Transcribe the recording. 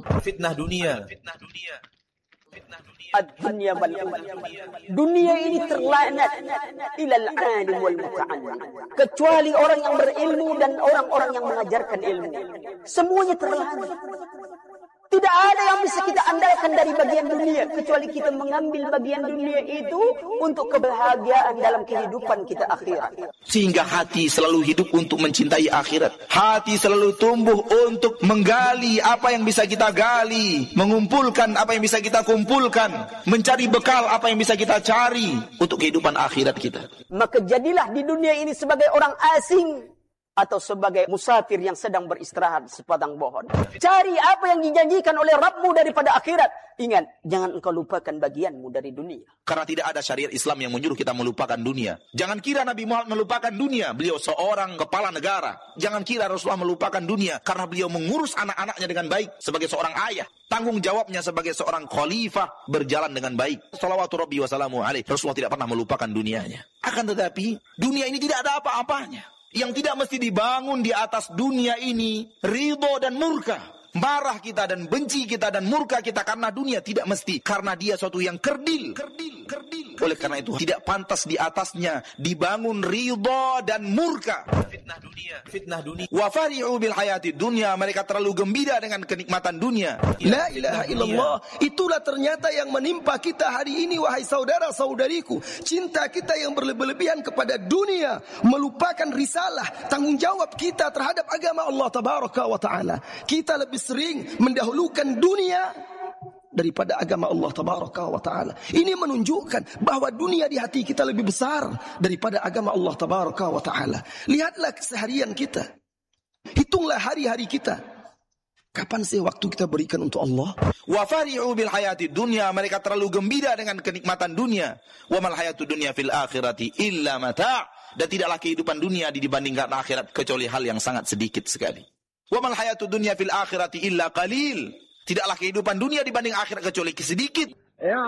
Fitnah dunia. Ad-dunya dunia ini terlaknat ilal alim wal muta'allim, kecuali orang yang berilmu dan orang-orang yang mengajarkan ilmu. Semuanya terlaknat. Tidak ada yang bisa kita andalkan dari bagian dunia kecuali kita mengambil bagian dunia itu untuk kebahagiaan dalam kehidupan kita akhirat. Sehingga hati selalu hidup untuk mencintai akhirat. Hati selalu tumbuh untuk menggali apa yang bisa kita gali, mengumpulkan apa yang bisa kita kumpulkan, mencari bekal apa yang bisa kita cari untuk kehidupan akhirat kita. Maka jadilah di dunia ini sebagai orang asing atau sebagai musafir yang sedang beristirahat di sepadang pohon. Cari apa yang dijanjikan oleh Rabbmu daripada akhirat. Ingat, jangan engkau lupakan bagianmu dari dunia. Karena tidak ada syariat Islam yang menyuruh kita melupakan dunia. Jangan kira Nabi Muhammad melupakan dunia. Beliau seorang kepala negara. Jangan kira Rasulullah melupakan dunia. Karena beliau mengurus anak-anaknya dengan baik. Sebagai seorang ayah. Tanggung jawabnya sebagai seorang khalifah berjalan dengan baik. Salawatu Rabbi wa salamu alaih. Rasulullah tidak pernah melupakan dunianya. Akan tetapi, dunia ini tidak ada apa-apanya. Yang tidak mesti dibangun di atas dunia ini ridho dan murka. Marah kita dan benci kita dan murka kita karena dunia tidak mesti. Karena dia suatu yang kerdil. Oleh karena itu tidak pantas di atasnya dibangun ridho dan murka. Fitnah dunia. Wa fari'u bil hayati dunya, mereka terlalu gembira dengan kenikmatan dunia. La ilaha illallah. Itulah ternyata yang menimpa kita hari ini, wahai saudara-saudariku. Cinta kita yang berlebihan kepada dunia, melupakan risalah, tanggung jawab kita terhadap agama Allah tabaraka wa taala. Kita lebih sering mendahulukan dunia daripada agama Allah tabaraka wa taala. Ini menunjukkan bahwa dunia di hati kita lebih besar daripada agama Allah tabaraka wa taala. Lihatlah keseharian kita. Hitunglah hari-hari kita. Kapan sih waktu kita berikan untuk Allah? Wa fari'u bil hayati dunya, mereka terlalu gembira dengan kenikmatan dunia. Wa mal hayatu dunya fil akhirati illa mata'. Dan tidaklah kehidupan dunia dibandingkan akhirat kecuali hal yang sangat sedikit sekali. Wa mal hayatu dunya fil akhirati illa qalil. Tidaklah kehidupan dunia dibanding akhirat kecuali sedikit.